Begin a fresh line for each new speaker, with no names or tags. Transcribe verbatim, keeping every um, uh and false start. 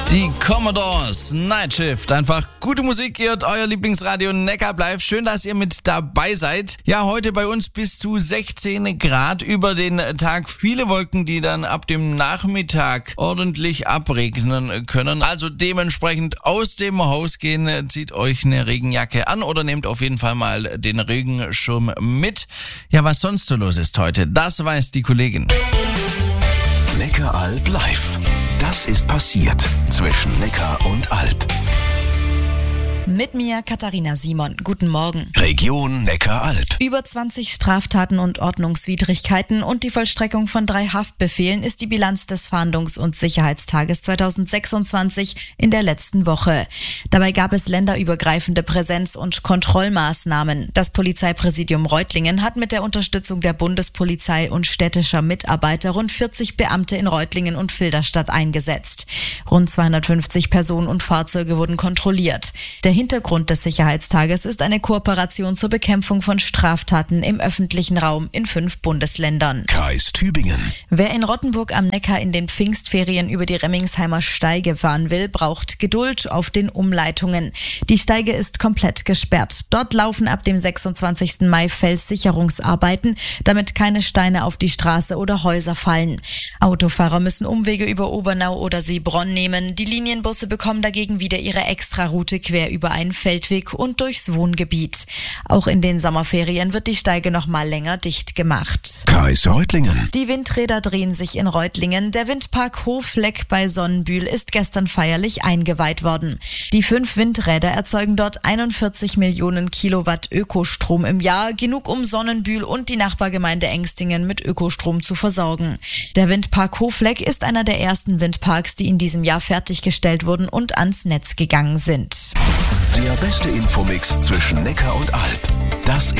Die Commodores, Night Shift. Einfach gute Musik, ihr hört euer Lieblingsradio Neckar Live. Schön, dass ihr mit dabei seid. Ja, heute bei uns bis zu sechzehn Grad über den Tag. Viele Wolken, die dann ab dem Nachmittag ordentlich abregnen können. Also dementsprechend aus dem Haus gehen, zieht euch eine Regenjacke an oder nehmt auf jeden Fall mal den Regenschirm mit. Ja, was sonst so los ist heute, das weiß die Kollegin.
Neckaralb live. Das ist passiert zwischen Neckar und Alb.
Mit mir Katharina Simon. Guten Morgen.
Region Neckaralb.
Über zwanzig Straftaten und Ordnungswidrigkeiten und die Vollstreckung von drei Haftbefehlen ist die Bilanz des Fahndungs- und Sicherheitstages zweitausendsechsundzwanzig in der letzten Woche. Dabei gab es länderübergreifende Präsenz- und Kontrollmaßnahmen. Das Polizeipräsidium Reutlingen hat mit der Unterstützung der Bundespolizei und städtischer Mitarbeiter rund vierzig Beamte in Reutlingen und Filderstadt eingesetzt. Rund zweihundertfünfzig Personen und Fahrzeuge wurden kontrolliert. Der Hintergrund des Sicherheitstages ist eine Kooperation zur Bekämpfung von Straftaten im öffentlichen Raum in fünf Bundesländern.
Kreis Tübingen.
Wer in Rottenburg am Neckar in den Pfingstferien über die Remmingsheimer Steige fahren will, braucht Geduld auf den Umleitungen. Die Steige ist komplett gesperrt. Dort laufen ab dem sechsundzwanzigsten Mai Felssicherungsarbeiten, damit keine Steine auf die Straße oder Häuser fallen. Autofahrer müssen Umwege über Obernau oder Seebronn nehmen. Die Linienbusse bekommen dagegen wieder ihre Extraroute quer über einen Feldweg und durchs Wohngebiet. Auch in den Sommerferien wird die Steige noch mal länger dicht gemacht.
Kreis Reutlingen.
Die Windräder drehen sich in Reutlingen. Der Windpark Hofleck bei Sonnenbühl ist gestern feierlich eingeweiht worden. Die fünf Windräder erzeugen dort einundvierzig Millionen Kilowatt Ökostrom im Jahr, genug um Sonnenbühl und die Nachbargemeinde Engstingen mit Ökostrom zu versorgen. Der Windpark Hofleck ist einer der ersten Windparks, die in diesem Jahr fertiggestellt wurden und ans Netz gegangen sind.
Der beste Infomix zwischen Neckar und Alb. Das